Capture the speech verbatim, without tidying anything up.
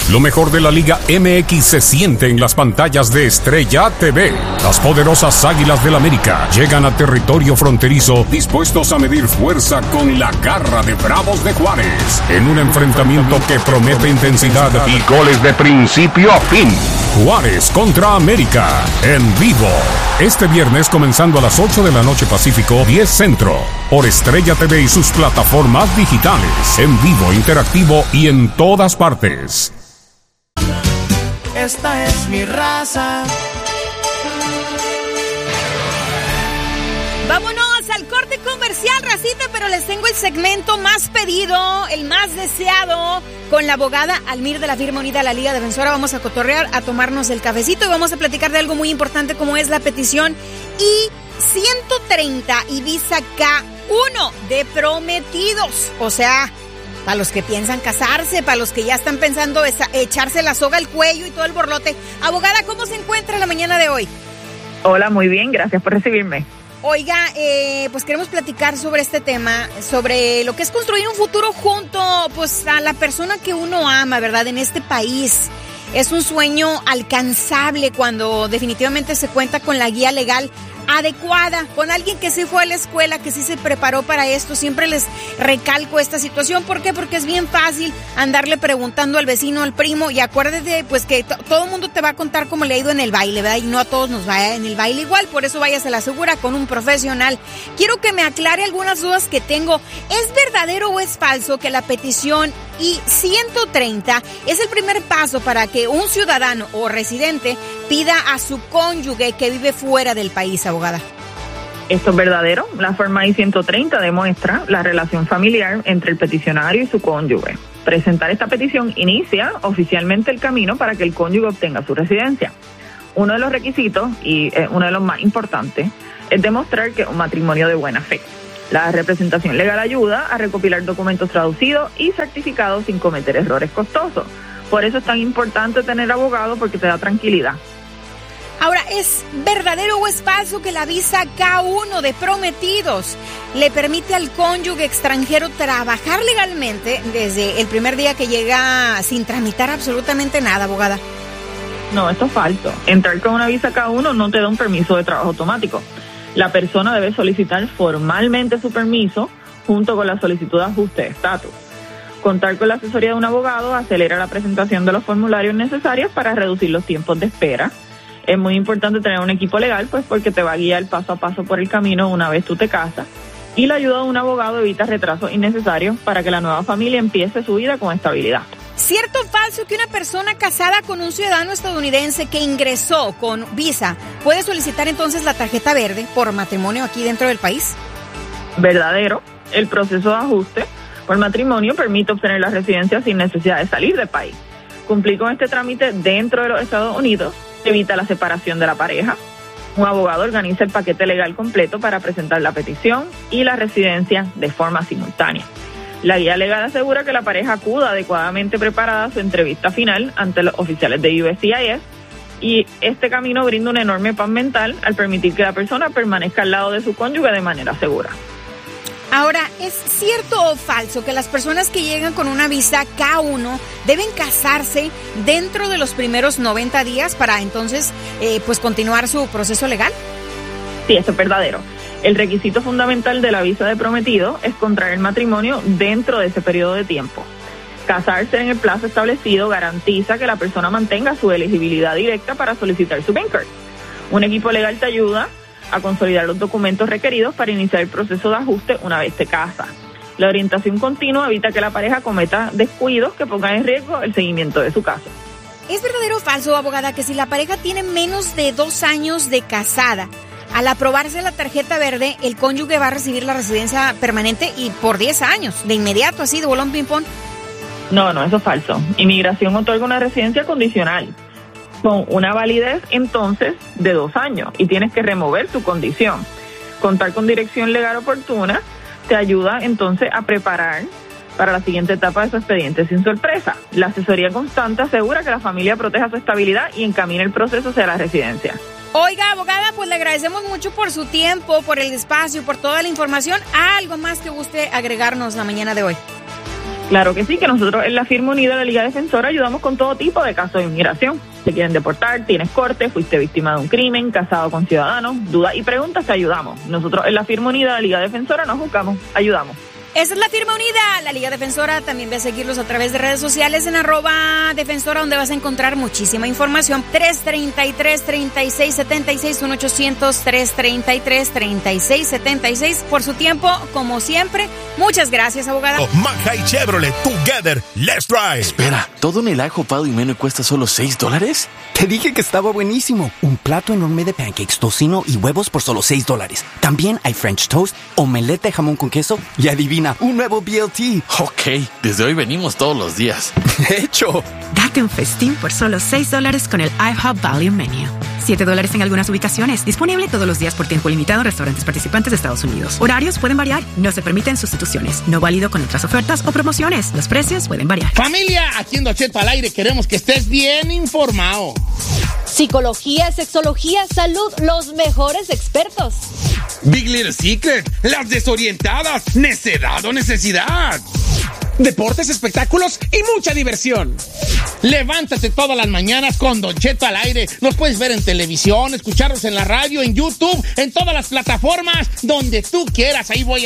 Lo mejor de la Liga M X se siente en las pantallas de Estrella T V. Las poderosas Águilas del América llegan a territorio fronterizo dispuestos a medir fuerza con la garra de Bravos de Juárez en un enfrentamiento que promete intensidad y goles de principio a fin. Juárez contra América en vivo. Este viernes comenzando a las ocho de la noche Pacífico, diez Centro, por Estrella T V y sus plataformas digitales, en vivo, interactivo y en todas partes. Esta es mi raza. Vámonos al corte comercial, racita, pero les tengo el segmento más pedido, el más deseado, con la abogada Almir de la firma Unida a la Liga Defensora. Vamos a cotorrear, a tomarnos el cafecito y vamos a platicar de algo muy importante como es la petición I ciento treinta y visa K uno de prometidos. O sea, para los que piensan casarse, para los que ya están pensando esa, echarse la soga al cuello y todo el borlote. Abogada, ¿cómo se encuentra la mañana de hoy? Hola, muy bien, gracias por recibirme. Oiga, eh, pues queremos platicar sobre este tema, sobre lo que es construir un futuro junto, pues, a la persona que uno ama, ¿verdad? En este país. Es un sueño alcanzable cuando definitivamente se cuenta con la guía legal adecuada, con alguien que sí fue a la escuela, que sí se preparó para esto. Siempre les recalco esta situación. ¿Por qué? Porque es bien fácil andarle preguntando al vecino, al primo, y acuérdate pues que t- todo el mundo te va a contar cómo le ha ido en el baile, ¿verdad? Y no a todos nos va en el baile igual, por eso váyase a la segura con un profesional. Quiero que me aclare algunas dudas que tengo. ¿Es verdadero o es falso que la petición I ciento treinta es el primer paso para que un ciudadano o residente pida a su cónyuge que vive fuera del país, abogada? Esto es verdadero. La forma I ciento treinta demuestra la relación familiar entre el peticionario y su cónyuge. Presentar esta petición inicia oficialmente el camino para que el cónyuge obtenga su residencia. Uno de los requisitos, y eh, uno de los más importantes, es demostrar que es un matrimonio de buena fe. La representación legal ayuda a recopilar documentos traducidos y certificados sin cometer errores costosos. Por eso es tan importante tener abogado, porque te da tranquilidad. Ahora, ¿es verdadero o es falso que la visa K uno de prometidos le permite al cónyuge extranjero trabajar legalmente desde el primer día que llega sin tramitar absolutamente nada, abogada? No, esto es falso. Entrar con una visa K uno no te da un permiso de trabajo automático. La persona debe solicitar formalmente su permiso junto con la solicitud de ajuste de estatus. Contar con la asesoría de un abogado acelera la presentación de los formularios necesarios para reducir los tiempos de espera. Es muy importante tener un equipo legal, pues porque te va a guiar paso a paso por el camino una vez tú te casas. Y la ayuda de un abogado evita retrasos innecesarios para que la nueva familia empiece su vida con estabilidad. ¿Cierto o falso que una persona casada con un ciudadano estadounidense que ingresó con visa puede solicitar entonces la tarjeta verde por matrimonio aquí dentro del país? Verdadero. El proceso de ajuste por matrimonio permite obtener la residencia sin necesidad de salir del país. Cumplir con este trámite dentro de los Estados Unidos evita la separación de la pareja. Un abogado organiza el paquete legal completo para presentar la petición y la residencia de forma simultánea. La guía legal asegura que la pareja acuda adecuadamente preparada a su entrevista final ante los oficiales de U S C I S, y este camino brinda una enorme paz mental al permitir que la persona permanezca al lado de su cónyuge de manera segura. Ahora, ¿es cierto o falso que las personas que llegan con una visa K uno deben casarse dentro de los primeros noventa días para entonces eh, pues continuar su proceso legal? Sí, esto es verdadero. El requisito fundamental de la visa de prometido es contraer matrimonio dentro de ese periodo de tiempo. Casarse en el plazo establecido garantiza que la persona mantenga su elegibilidad directa para solicitar su green card. Un equipo legal te ayuda a consolidar los documentos requeridos para iniciar el proceso de ajuste una vez te casas. La orientación continua evita que la pareja cometa descuidos que pongan en riesgo el seguimiento de su caso. ¿Es verdadero o falso, abogada, que si la pareja tiene menos de dos años de casada, al aprobarse la tarjeta verde, el cónyuge va a recibir la residencia permanente y por diez años, de inmediato, así, de bolón ping-pong? No, no, eso es falso. Inmigración otorga una residencia condicional con una validez entonces de dos años y tienes que remover tu condición. Contar con dirección legal oportuna te ayuda entonces a preparar para la siguiente etapa de su expediente sin sorpresa. La asesoría constante asegura que la familia proteja su estabilidad y encamina el proceso hacia la residencia. Oiga, abogada, pues le agradecemos mucho por su tiempo, por el espacio, por toda la información. ¿Algo más que guste agregarnos la mañana de hoy? Claro que sí, que nosotros en la firma unida de la Liga Defensora ayudamos con todo tipo de casos de inmigración. Te quieren deportar, tienes corte, fuiste víctima de un crimen, casado con ciudadanos, dudas y preguntas, te ayudamos. Nosotros en la firma unida de la Liga Defensora nos juzgamos, ayudamos. Esa es la firma unida, la Liga Defensora. También ve a seguirlos a través de redes sociales en arroba defensora, donde vas a encontrar muchísima información. tres treinta y tres, treinta y seis setenta y seis, uno ochocientos, tres treinta y tres, treinta y seis setenta y seis. Por su tiempo, como siempre, muchas gracias, abogada. Oh, Manjai Chevrolet, together, let's drive. Espera, ¿todo en el ajo pado y menú cuesta solo seis dólares? Te dije que estaba buenísimo. Un plato enorme de pancakes, tocino y huevos por solo seis dólares. También hay French toast, omelette de jamón con queso y adivina, un nuevo B L T. Ok, desde hoy venimos todos los días. De hecho. Date un festín por solo seis dólares con el IHOP Value Menu. siete dólares en algunas ubicaciones. Disponible todos los días por tiempo limitado en restaurantes participantes de Estados Unidos. Horarios pueden variar. No se permiten sustituciones. No válido con otras ofertas o promociones. Los precios pueden variar. Familia, aquí en Don Cheto al aire queremos que estés bien informado. Psicología, sexología, salud, los mejores expertos. Big Little Secret, las desorientadas, necedad o necesidad. Deportes, espectáculos y mucha diversión. Levántate todas las mañanas con Don Cheto al aire. Nos puedes ver en televisión, escucharnos en la radio, en YouTube, en todas las plataformas, donde tú quieras. Ahí voy a